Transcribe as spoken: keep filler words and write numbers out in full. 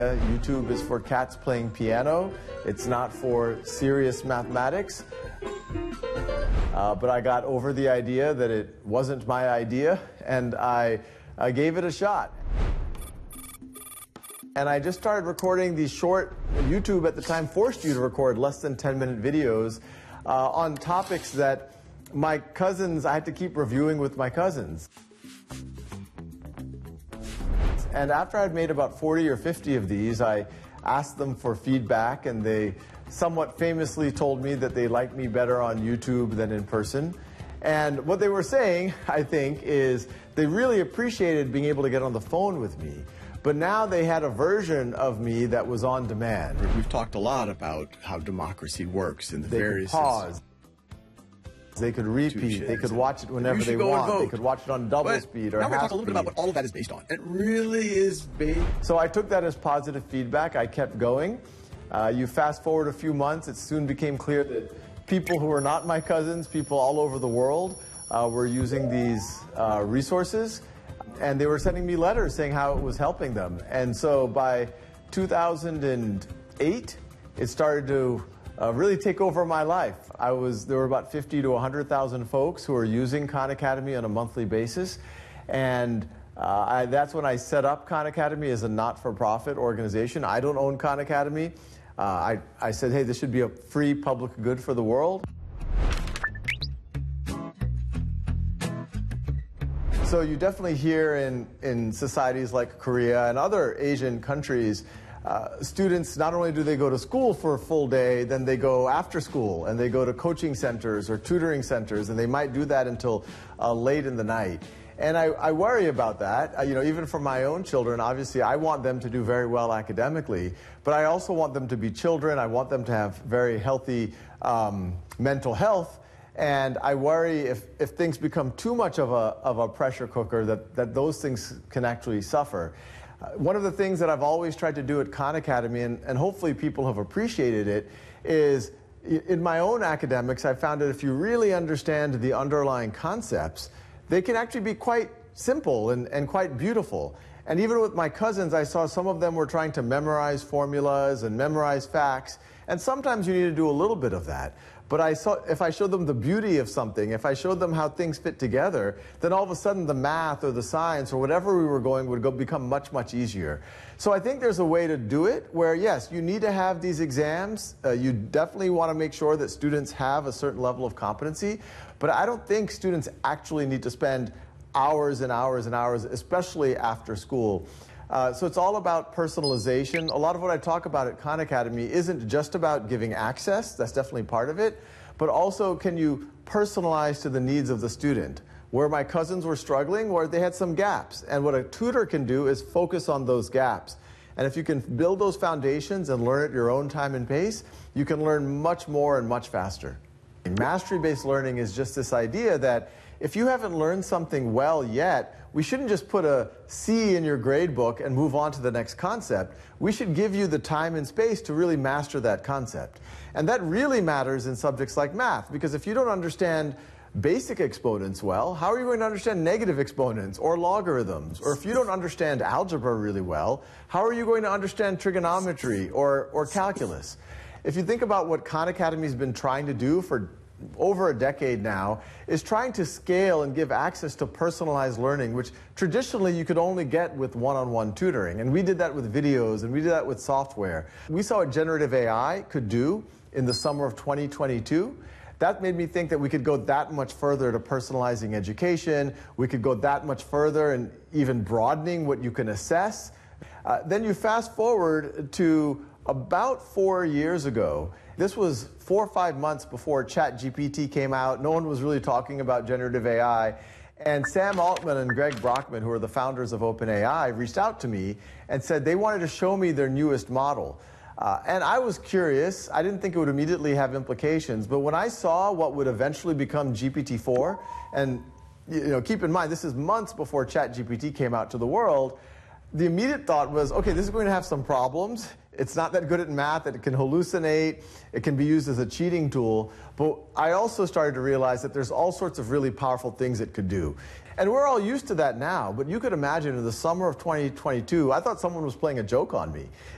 YouTube is for cats playing piano. It's not for serious mathematics. Uh, but I got over the idea that it wasn't my idea, and I, I gave it a shot. And I just started recording these short, YouTube at the time forced you to record less than ten minute videos uh, on topics that my cousins, I had to keep reviewing with my cousins. And after I'd made about forty or fifty of these, I asked them for feedback, and they somewhat famously told me that they liked me better on YouTube than in person. And what they were saying, I think, is they really appreciated being able to get on the phone with me. But now they had a version of me that was on demand. We've talked a lot about how democracy works in the they various... Could pause. They could repeat. They could watch it whenever they want. They could watch it on double but speed or now half we're talking a little speed. bit about what all of that is based on. It really is based... So I took that as positive feedback. I kept going. Uh, you fast forward a few months, it soon became clear that people who were not my cousins, people all over the world, uh, were using these uh, resources. And they were sending me letters saying how it was helping them. And so by two thousand eight, it started to uh, really take over my life. I was, there were about fifty to one hundred thousand folks who were using Khan Academy on a monthly basis. And uh, I, that's when I set up Khan Academy as a not-for-profit organization. I don't own Khan Academy. Uh, I, I said, hey, this should be a free public good for the world. So you definitely hear in, in societies like Korea and other Asian countries, uh, students, not only do they go to school for a full day, then they go after school, and they go to coaching centers or tutoring centers, and they might do that until uh, late in the night. And I, I worry about that. Uh, you know, even for my own children, obviously I want them to do very well academically, but I also want them to be children. I want them to have very healthy um, mental health. And I worry if, if things become too much of a, of a pressure cooker, that, that those things can actually suffer. Uh, one of the things that I've always tried to do at Khan Academy, and, and hopefully people have appreciated it, is in my own academics, I found that if you really understand the underlying concepts, they can actually be quite simple and, and quite beautiful. And even with my cousins, I saw some of them were trying to memorize formulas and memorize facts, and sometimes you need to do a little bit of that. But I saw, if I showed them the beauty of something, if I showed them how things fit together, then all of a sudden the math or the science or whatever we were going would go become much, much easier. So I think there's a way to do it where, yes, you need to have these exams. Uh, you definitely want to make sure that students have a certain level of competency. But I don't think students actually need to spend hours and hours and hours, especially after school. Uh, so it's all about personalization. A lot of what I talk about at Khan Academy isn't just about giving access, that's definitely part of it, but also can you personalize to the needs of the student. Where my cousins were struggling, where they had some gaps, and what a tutor can do is focus on those gaps. And if you can build those foundations and learn at your own time and pace, you can learn much more and much faster. Mastery-based learning is just this idea that if you haven't learned something well yet, we shouldn't just put a C in your grade book and move on to the next concept. We should give you the time and space to really master that concept. And that really matters in subjects like math, because if you don't understand basic exponents well, how are you going to understand negative exponents or logarithms? Or if you don't understand algebra really well, how are you going to understand trigonometry or, or calculus? If you think about what Khan Academy has been trying to do for over a decade now, is trying to scale and give access to personalized learning, which traditionally you could only get with one-on-one tutoring. And we did that with videos, and we did that with software. We saw what generative A I could do in the summer of twenty twenty-two. That made me think that we could go that much further to personalizing education. We could go that much further and even broadening what you can assess. Uh, then you fast forward to about four years ago. This was four or five months before ChatGPT came out. No one was really talking about generative A I. And Sam Altman and Greg Brockman, who are the founders of OpenAI, reached out to me and said they wanted to show me their newest model. Uh, and I was curious. I didn't think it would immediately have implications. But when I saw what would eventually become G P T four, and you know, keep in mind, this is months before ChatGPT came out to the world, the immediate thought was, okay, this is going to have some problems. It's not that good at math. It can hallucinate. It can be used as a cheating tool. But I also started to realize that there's all sorts of really powerful things it could do. And we're all used to that now. But you could imagine in the summer of twenty twenty-two, I thought someone was playing a joke on me.